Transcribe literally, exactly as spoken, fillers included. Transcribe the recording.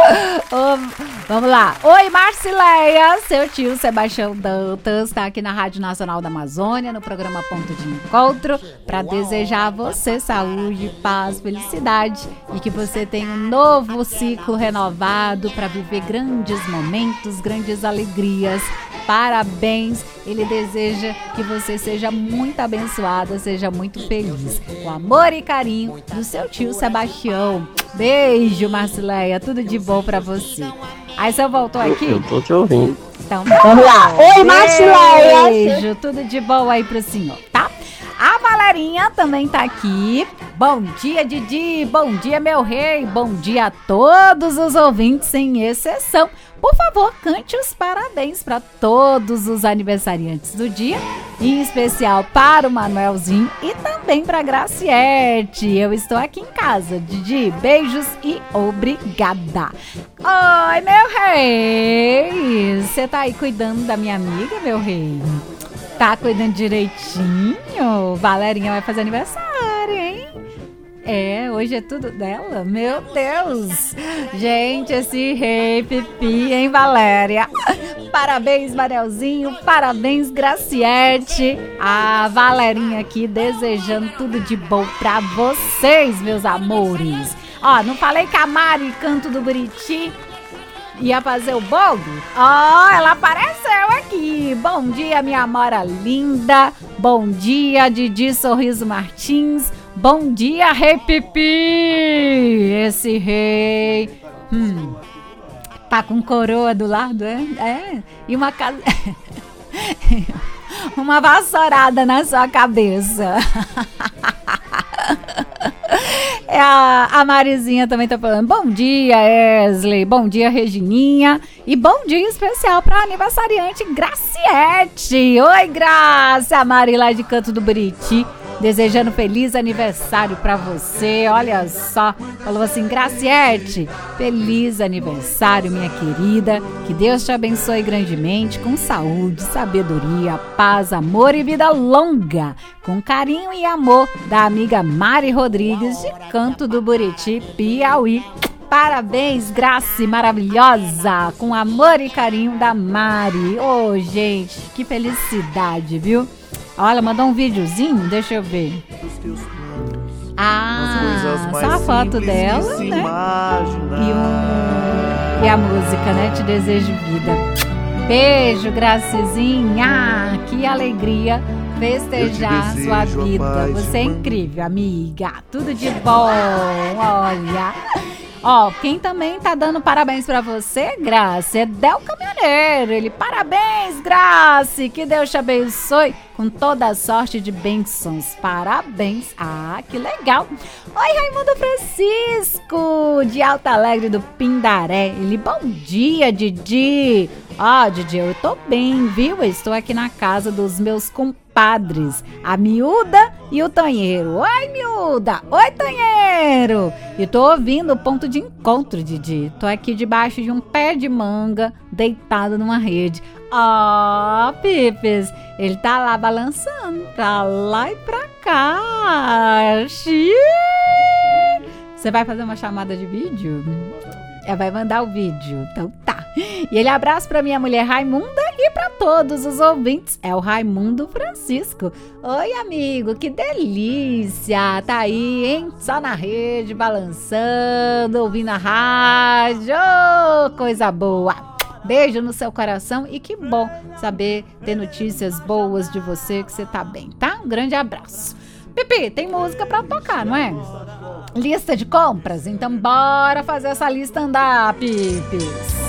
Oh, vamos lá. Oi, Marcileia. Seu tio Sebastião Dantas está aqui na Rádio Nacional da Amazônia, no programa Ponto de Encontro, para desejar a você saúde, paz, felicidade e que você tenha um novo ciclo renovado para viver grandes momentos, grandes alegrias. Parabéns. Ele deseja que você seja muito abençoada, seja muito feliz. Com amor e carinho do seu tio Sebastião. Beijo, Marcileia. Tudo de bom pra você. Aí você voltou aqui? Eu tô te ouvindo. Então, vamos lá. Oi, Marcileia. Beijo. Tudo de bom aí pro senhor, tá? A Valerinha também tá aqui. Bom dia, Didi. Bom dia, meu rei. Bom dia a todos os ouvintes, sem exceção. Por favor, cante os parabéns para todos os aniversariantes do dia, em especial para o Manuelzinho e também para a Graciete. Eu estou aqui em casa, Didi. Beijos e obrigada. Oi, meu rei. Você tá aí cuidando da minha amiga, meu rei? Tá cuidando direitinho? Valerinha vai fazer aniversário, hein? É, hoje é tudo dela? Meu Deus! Gente, esse rei pipi, hein, Valéria? Parabéns, Manelzinho. Parabéns, Graciete. A Valerinha aqui desejando tudo de bom pra vocês, meus amores. Ó, não falei que a Mari, Canto do Buriti, ia fazer o bolo? Ó, oh, ela apareceu aqui. Bom dia, minha amora linda. Bom dia, Didi Sorriso Martins. Bom dia, Rei Pipi. Esse rei hum, tá com coroa do lado, é? É. E uma casa... uma vassourada na sua cabeça. É a, a Marizinha também tá falando. Bom dia, Wesley. Bom dia, Regininha. E bom dia especial para aniversariante Graciete. Oi, Graça. A Mari lá de Canto do Buriti, desejando feliz aniversário para você. Olha só, falou assim: Graciete, feliz aniversário, minha querida. Que Deus te abençoe grandemente, com saúde, sabedoria, paz, amor e vida longa. Com carinho e amor da amiga Mari Rodrigues, de Canto do Buriti, Piauí. Parabéns, Grace, maravilhosa, com amor e carinho da Mari. Ô, oh, gente, que felicidade, viu? Olha, mandou um videozinho, deixa eu ver. Ah, só a foto dela, né? E, um, e a música, né? Te desejo vida. Beijo, Gracizinha. Que alegria festejar sua vida. Você é incrível, amiga. Tudo de bom, olha. Ó, quem também tá dando parabéns pra você, Graça, é Del Caminhoneiro. Ele, parabéns, Graça, que Deus te abençoe com toda a sorte de bênçãos. Parabéns. Ah, que legal. Oi, Raimundo Francisco, de Alto Alegre do Pindaré. Ele, bom dia, Didi. Ó, Didi, eu tô bem, viu? Eu estou aqui na casa dos meus compadres, a Miúda e o Tonheiro. Oi, Miúda. Oi, Tonheiro. E tô ouvindo o Ponto de Encontro, Didi. Tô aqui debaixo de um pé de manga, deitado numa rede. Ó, oh, Pipes, ele tá lá balançando pra lá e pra cá. Xiii. Você vai fazer uma chamada de vídeo? É, vai mandar o vídeo, então tá. E ele abraça pra minha mulher Raimunda e pra todos os ouvintes. É o Raimundo Francisco. Oi, amigo, que delícia. Tá aí, hein? Só na rede, balançando, ouvindo a rádio. Oh, coisa boa. Beijo no seu coração e que bom saber ter notícias boas de você, que você tá bem, tá? Um grande abraço. Pipi, tem música pra tocar, não é? Lista de compras? Então bora fazer essa lista andar, Pipis.